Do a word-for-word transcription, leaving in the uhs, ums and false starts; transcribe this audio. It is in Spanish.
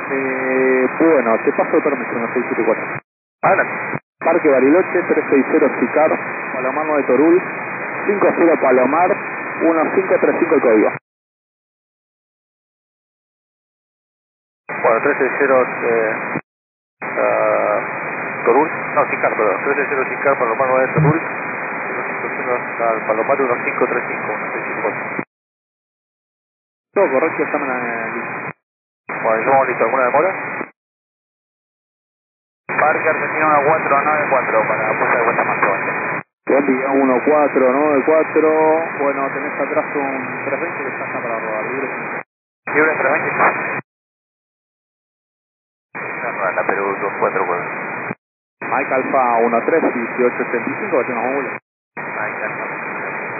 Eh, bueno, te paso otro metro, no seis siete cuatro. Adelante. Parque Bariloche, trescientos sesenta Sicar, Palomar nueve Torul, cinco cero Palomar, uno cinco tres cinco el código. Bueno, trescientos sesenta eh, uh, Torul, no, Sicar, perdón. trescientos sesenta Sicar, Palomar nueve Torul, ciento cincuenta al Palomar uno cinco tres cinco, uno seis siete cuatro. Todo correcto, llaman a... Bueno, ¿llamamos listo? ¿Alguna demora? Parque Argentina uno cuatro nueve cuatro para puesta de vuelta más adelante. Buen día, uno cuatro nueve cuatro, bueno, tenés atrás un trescientos veinte que está acá para rodar, libre. Libre trescientos veinte. No, la Perú dos cuatro cuatro. Mike Alfa uno tres dieciocho ochenta y cinco, que tenemos vuelo.